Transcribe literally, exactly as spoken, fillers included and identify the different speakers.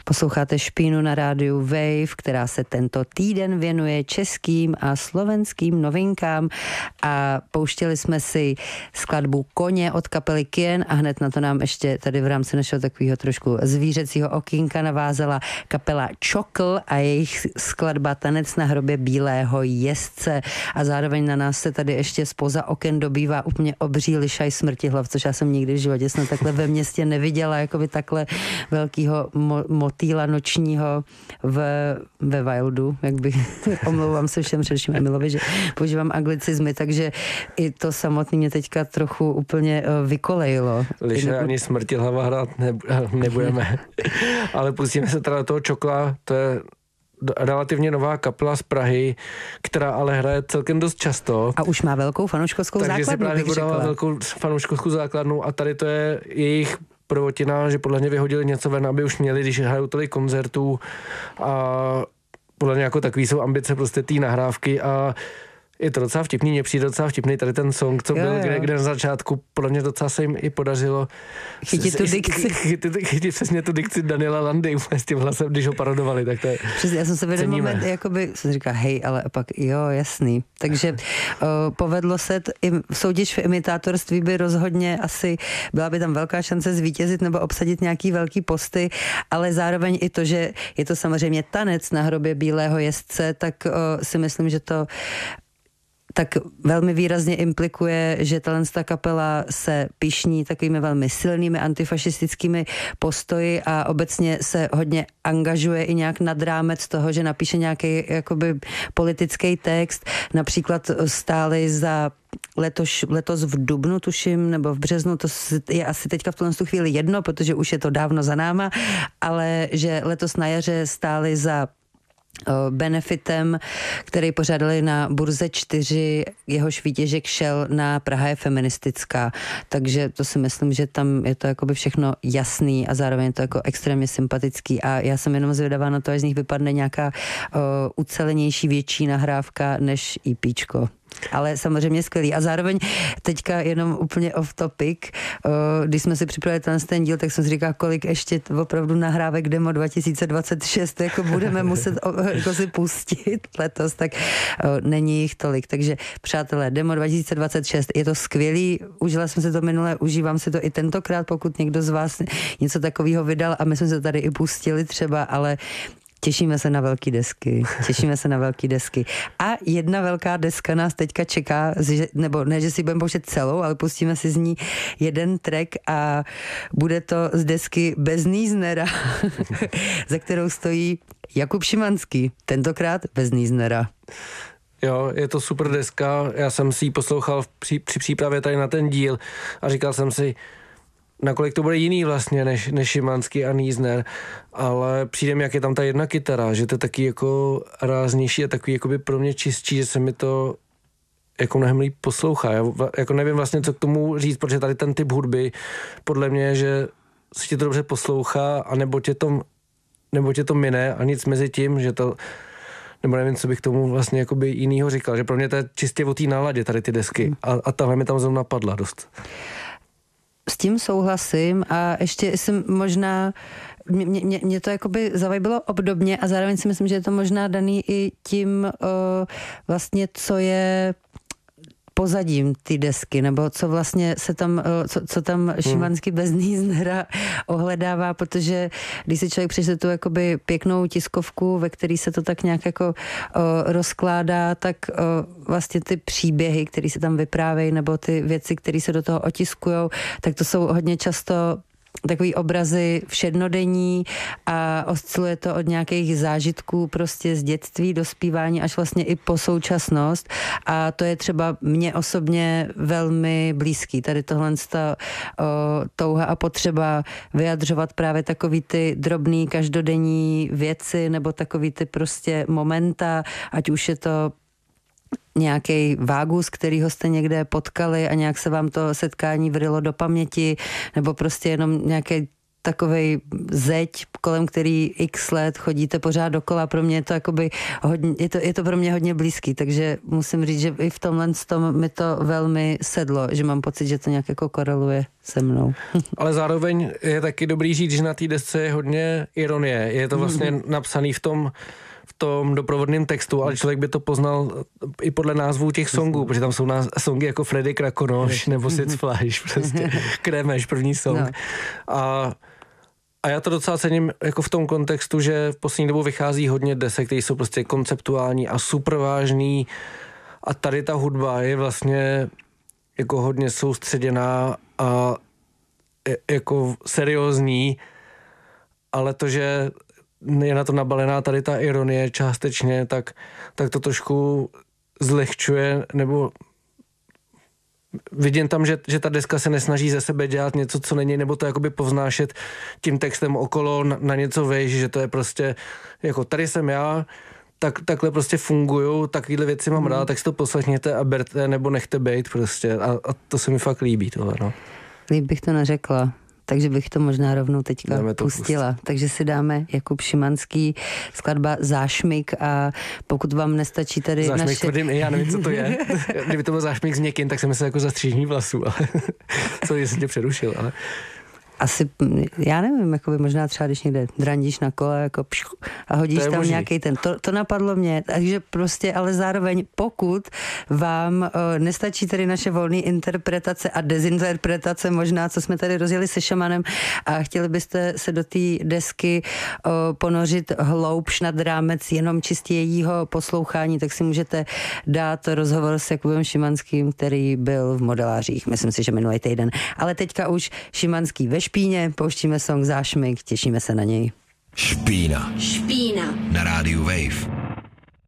Speaker 1: Posloucháte Špínu na rádiu Wave, která se tento týden věnuje českým a slovenským novinkám a pouštěli jsme si skladbu Koně od kapely Kien a hned na to nám ještě tady v rámci našeho takového trošku zvířecího okýnka navázala kapela Čokl a jejich skladba Tanec na hrobě bílého jezdce a zároveň na nás se tady ještě zpoza oken dobývá úplně obří lišaj smrtihlav, což já jsem nikdy v životě snad takhle ve městě neviděla, jako by takhle velkýho mo- motýla nočního v, ve wildu, jak by, omlouvám se všem především Emilovi, že používám anglicizmy, takže i to samotný mě teďka trochu úplně vykolejilo.
Speaker 2: Lišaj ani smrtihlava hrát nebudeme, ale pustíme se teda do toho Čokla, to je relativně nová kapela z Prahy, která ale hraje celkem dost často.
Speaker 1: A už má velkou fanouškovskou základnu,
Speaker 2: takže si právě vydala velkou fanouškovskou základnu a tady to je jejich prvotina, že podle mě vyhodili něco ven, aby už měli, když hrajou tolik koncertů a podle mě jako takový jsou ambice prostě té nahrávky a je to docela vtipný, mě přijde docela vtipný tady ten song, co jo, byl, kde, kde na začátku podle mě docela se jim i podařilo
Speaker 1: chytit tu dikci.
Speaker 2: Chytit, chytit přesně tu dikci Daniela Landy úplně s tím hlasem, když ho parodovali, tak to je
Speaker 1: přesně, já jsem se v jeden moment, jakoby, jsem říkala, hej, ale pak jo, jasný. Takže o, povedlo se, t, im, soutěž v imitátorství by rozhodně asi, byla by tam velká šance zvítězit nebo obsadit nějaký velký posty, ale zároveň i to, že je to samozřejmě tanec na hrobě bílého jezdce, tak o, si myslím, že to tak velmi výrazně implikuje, že tato kapela se pyšní takovými velmi silnými antifašistickými postoji a obecně se hodně angažuje i nějak nad rámec toho, že napíše nějaký jakoby politický text. Například stáli za Letos, letos v dubnu, tuším, nebo v březnu, to je asi teďka v tuhle chvíli jedno, protože už je to dávno za náma, ale že letos na jaře stáli za benefitem, který pořádali na Burze čtyři, jehož výtěžek šel na Praha je feministická, takže to si myslím, že tam je to jakoby všechno jasný a zároveň je to jako extrémně sympatický a já jsem jenom zvědavá na to, až z nich vypadne nějaká uh, ucelenější, větší nahrávka než EPčko. Ale samozřejmě skvělý. A zároveň teďka jenom úplně off topic, když jsme si připravili ten, ten díl, tak jsem si říkala, kolik ještě opravdu nahrávek demo dva tisíce dvacet šest jako budeme muset jako si pustit letos, tak není jich tolik. Takže přátelé, demo dva tisíce dvacet šest, je to skvělý, užila jsem si to minule, užívám si to i tentokrát, pokud někdo z vás něco takového vydal a my jsme se to tady i pustili třeba, ale těšíme se na velký desky, těšíme se na velký desky. A jedna velká deska nás teďka čeká, nebo ne, že si budeme pouštět celou, ale pustíme si z ní jeden track a bude to z desky Bez Níznera, za kterou stojí Jakub Šimanský, tentokrát bez Níznera.
Speaker 2: Jo, je to super deska, já jsem si ji poslouchal při, při přípravě tady na ten díl a říkal jsem si, nakolik to bude jiný vlastně než, než Šimanský a Nízner, ale přijde mi, jak je tam ta jedna kytara, že to je taky jako ráznější a takový jakoby pro mě čistší, že se mi to jako mnohem líp poslouchá. Já jako nevím vlastně, co k tomu říct, protože tady ten typ hudby podle mě, že si tě to dobře poslouchá a nebo tě to, nebo tě to mine a nic mezi tím, že to, nebo nevím, co bych k tomu vlastně jakoby jinýho říkal, že pro mě to je čistě o té náladě tady ty desky a, a tahle mi tam zrovna padla dost.
Speaker 1: S tím souhlasím a ještě jsem možná, mě, mě, mě to jakoby zavajbilo obdobně a zároveň si myslím, že je to možná daný i tím uh, vlastně, co je pozadím ty desky, nebo co vlastně se tam, co, co tam Šimanský bez Níznera ohledává, protože když si člověk přečte tu jakoby pěknou tiskovku, ve který se to tak nějak jako o, rozkládá, tak o, vlastně ty příběhy, které se tam vyprávějí, nebo ty věci, které se do toho otiskujou, tak to jsou hodně často takový obrazy všednodenní a osciluje to od nějakých zážitků prostě z dětství, dospívání až vlastně i po současnost a to je třeba mně osobně velmi blízký. Tady tohle ta touha a potřeba vyjadřovat právě takový ty drobný každodenní věci nebo takový ty prostě momenta, ať už je to nějaký vágus, kterýho jste někde potkali a nějak se vám to setkání vrylo do paměti, nebo prostě jenom nějaký takovej zeď, kolem který x let chodíte pořád dokola. Pro mě je to jakoby hodně, je to, je to pro mě hodně blízký, takže musím říct, že i v tomhle tom mi to velmi sedlo, že mám pocit, že to nějak jako koreluje se mnou.
Speaker 2: Ale zároveň je taky dobrý říct, že na té desce je hodně ironie. Je to vlastně mm-hmm. napsaný v tom v tom doprovodném textu, ale člověk by to poznal i podle názvů těch songů, protože tam jsou nás, songy jako Freddy Krakonoš nebo Sitz Fleisch, prostě Krémeš, první song. No. A, a já to docela cením jako v tom kontextu, že v poslední dobou vychází hodně desek, které jsou prostě konceptuální a super vážný a tady ta hudba je vlastně jako hodně soustředěná a je, jako seriózní, ale to, že je na to nabalená tady ta ironie částečně, tak, tak to trošku zlehčuje, nebo vidím tam, že, že ta deska se nesnaží ze sebe dělat něco, co není, nebo to jakoby povznášet tím textem okolo na, na něco vejš, že to je prostě, jako tady jsem já, tak, takhle prostě funguju, takovýhle věci mám mm. rád, tak si to poslechněte a berte, nebo nechte bejt prostě a, a to se mi fakt líbí tohle, no.
Speaker 1: Líp bych to neřekla. Takže bych to možná rovnou teďka pustila. Pust. Takže si dáme Jakub Šimanský, skladba Zášmyk a pokud vám nestačí tady
Speaker 2: Zášmyk
Speaker 1: naše...
Speaker 2: tvrdým, já nevím, co to je. Kdyby to byl zášmyk s někým, tak jsem myslel jako zastřížení vlasů, ale co jsem tě přerušil, ale...
Speaker 1: Asi, já nevím, jakoby možná třeba, když někde drandíš na kole jako pšu, a hodíš tam možný. Nějaký ten, to, to napadlo mě, takže prostě, ale zároveň pokud vám o, nestačí tady naše volné interpretace a dezinterpretace možná, co jsme tady rozjeli se Šamanem a chtěli byste se do té desky o, ponořit hloubš nad rámec jenom čistě jejího poslouchání, tak si můžete dát rozhovor s Jakubem Šimanským, který byl v Modelářích, myslím si, že minulý týden, ale teďka už Šimanský ve Špíně, pouštíme song Zášmyk, těšíme se na něj.
Speaker 3: Špína.
Speaker 4: Špína.
Speaker 3: Na rádiu Wave.